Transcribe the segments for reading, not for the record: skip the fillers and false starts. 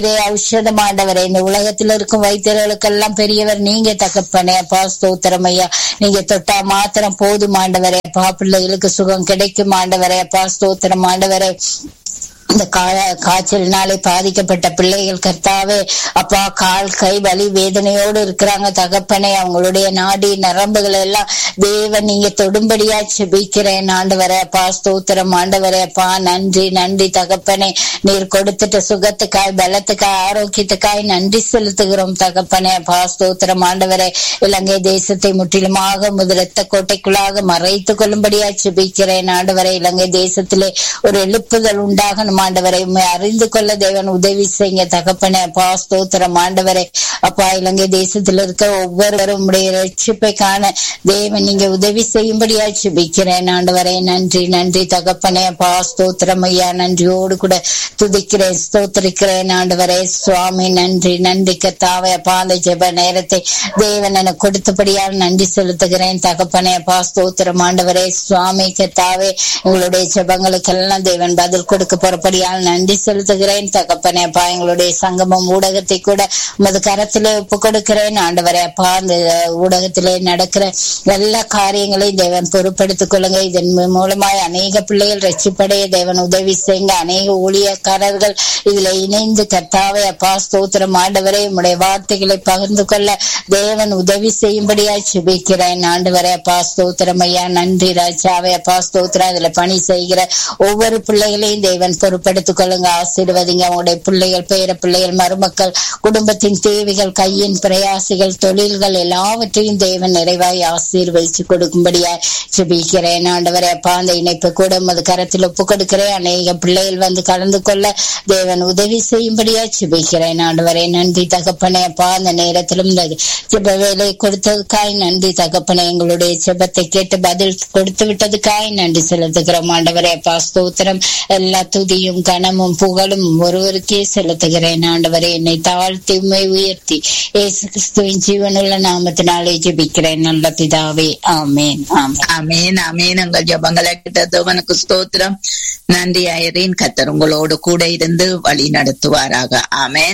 ஔஷதம் ஆண்டவரே. இந்த உலகத்தில் இருக்கும் வைத்தியர்களுக்கெல்லாம் பெரியவர் நீங்க தகப்பனே. அப்பா ஸ்தோத்திரம் ஐயா. நீங்க தொட்டா மாத்திரம் போதும் ஆண்டவரே. அப்பா பிள்ளைகளுக்கு சுகம் கிடைக்கும் ஆண்டவரே. அப்பா ஸ்தோத்திரம் ஆண்டவரே. இந்த காய்ச்சலினாலே பாதிக்கப்பட்ட பிள்ளைகள் கர்த்தாவே அப்பா கால் கை வலி வேதனையோடு இருக்கிறாங்க தகப்பனே. அவங்களுடைய நாடி நரம்புகள் எல்லாம் தேவன் நீங்க தொடும்படியா செபிக்கிறேன் ஆண்டவரே. அப்பா ஸ்தோத்திரம் ஆண்டவரே. அப்பா நன்றி நன்றி தகப்பனே. நீர் கொடுத்துட்ட சுகத்துக்காய் பலத்துக்காய் ஆரோக்கியத்துக்காய் நன்றி செலுத்துகிறோம் தகப்பனே. அப்பா ஸ்தோத்திரம் ஆண்டவரே. இலங்கை தேசத்தை முற்றிலுமாக முதலத்த கோட்டைக்குள்ளாக மறைத்துக் கொள்ளும்படியா செபிக்கிறேன் ஆண்டவரே. இலங்கை தேசத்திலே ஒரு எழுப்புதல் உண்டாகணும் ஆண்டவரை. அறிந்து கொள்ள தேவன் உதவி செய்யுங்க தகப்பனே. அப்பா ஸ்தோத்திரம் ஆண்டவரை. அப்பா இலங்கை தேசத்தில் இருக்க ஒவ்வொருவரும் உடைய ரட்சிப்பை காண தேவன் நீங்க உதவி செய்யும்படியா ஜெபிக்கிறேன் ஆண்டவரை. நன்றி நன்றி தகப்பனே. அப்பா ஸ்தோத்திரம் ஐயா. நன்றியோடு கூட துதிக்கிறேன் ஸ்தோத்திரிக்கிறேன் ஆண்டவரே. சுவாமி நன்றி நன்றி கர்த்தாவே. அப்பா அந்த ஜெப நேரத்தை தேவன் எனக்கு கொடுத்தபடியால் நன்றி செலுத்துகிறேன் தகப்பனே. அப்பா ஸ்தோத்திரம் ஆண்டவரே. சுவாமி கர்த்தாவே எங்களுடைய ஜெபங்களுக்கெல்லாம் தேவன் பதில் கொடுக்க போறப்படியால் நன்றி செலுத்துகிறேன் தகப்பனே. அப்பா எங்களுடைய சங்கமம் ஊடகத்தை கூட உமது கரத்திலே ஒப்பு கொடுக்கிறேன் ஆண்டவரே. அப்பா அந்த ஊடகத்திலே நடக்கிற எல்லா காரியங்களையும் தேவன் பொறுப்படுத்திக் கொள்ளுங்க. இதன் மூலமாய் அநேக பிள்ளைகள் ரட்சிப்படைய தேவன் உதவி செய்யுங்க. அநேக ஊழியக்காரர்கள் இதுல இணைந்து கர்த்தாவே அப்பா ஸ்தோத்திரம் ஆண்டவரே. உம்முடைய வார்த்தைகளை பகிர்ந்து கொள்ள தேவன் உதவி செய்யும்படியா ஜெபிக்கிறேன் ஆண்டவரே. அப்பா ஸ்தோத்திரம் ஐயா. நன்றி ராஜாவே. அப்பா ஸ்தோத்திரம் இதுல பணி செய்கிற ஒவ்வொரு பிள்ளைகளையும் தேவன் பொறுப்படுத்திக் கொள்ளுங்க. ஆசீர்வதிங்க. அவங்களுடைய பிள்ளைகள் பேர பிள்ளைகள் மருமக்கள் குடும்பத்தின் தேவைகள் கையின் பிரயாசிகள் தொழில்கள் எல்லாவற்றையும் தேவன் நிறைவாய் ஆசீர்வதிச்சு கொடுக்கும்படியா ஜெபிக்கிறேன் ஆண்டவரே. அப்பா அந்த இணைப்பை கூட உமது கரத்தில் ஒப்பு கொடுக்கிறேன். அநேக பிள்ளைகள் வந்து கலந்து கொள்ள தேவன் உதவி செய்யும்படியா ஜெபிக்கிறேன் ஆண்டவரே. நன்றி தகப்பனே. அப்பா அந்த நேரத்திலும் இந்த ஜெப வேலை கொடுத்ததுக்காய் நன்றி தகப்பனே. எங்களுடைய ஜெபத்தை கேட்டு பதில் கொடுத்து விட்டதுக்காய் நன்றி செலுத்துகிறோம் ஆண்டவரே. அப்பா ஸ்தோத்திரம். எல்லா துதியும் கனமும் புகழும் ஒருவருக்கே செலுத்துகிறேன் ஆண்டவரே. என்னை தாழ்த்தி உம்மை உயர்த்தி இயேசு கிறிஸ்துவின் ஜீவனுள்ள நாமத்தினாலே ஜெபிக்கிறேன் நல்ல பிதாவே. ஆமேன் ஆமேன் ஆமேன். உங்கள் ஜெபங்களை கேட்டதவனுக்கு ஸ்தோத்திரம். நன்றி ஐரீன். கர்த்தர் உங்களோடு கூட இருந்து வழி நடத்துவாராக. ஆமேன்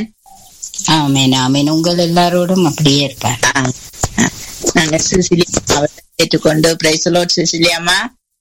ஆமேன் ஆமேன். உங்கள் எல்லாரோடும் அப்படியே இருப்பார். நாங்க சிசிலியா கேட்டுக்கொண்டு பிரைஸ் லார்ட். சிசிலியாமா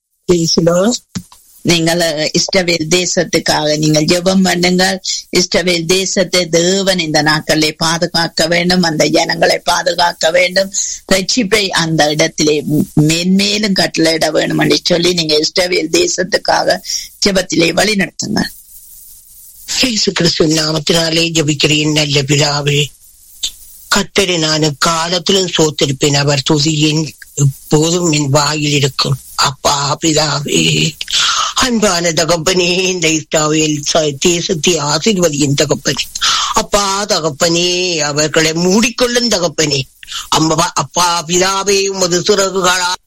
நீங்கள் இஸ்ரவேல் தேசத்துக்காக நீங்கள் ஜெபம் பண்ணுங்கள். இஸ்ரவேல் தேசத்தை தேவன் இந்த நாட்களை பாதுகாக்க வேண்டும். அந்த ஜனங்களை பாதுகாக்க வேண்டும். ரட்சிப்பை அந்த இடத்திலே மேன்மேலும் கட்டளையிட வேண்டும் என்று சொல்லி நீங்க இஸ்ரவேல் தேசத்துக்காக ஜெபத்திலே வழி நடத்துங்க. இயேசு கிறிஸ்துவின் நாமத்தினாலே ஜெபிக்கிறேன் நல்ல பிதாவே. கர்த்தரை நான் காலத்திலும் சோத்திருப்பேன். அவர் துதியின் எப்போதும் என் வாயில் இருக்கும். அப்பா பிதாவே, அன்பான தகப்பனே, இந்த இஸ்ரவேல் தேசத்தை ஆசீர்வதியின் தகப்பனே. அப்பா தகப்பனே, அவர்களை மூடிக்கொள்ளும் தகப்பனே. அப்பா பிதாவே, உமது சிறகுகளால்